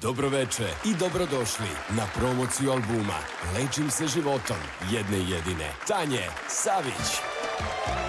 Dobroveče i dobrodošli na promociju albuma Lečim se životom jedne jedine Tanje Savić.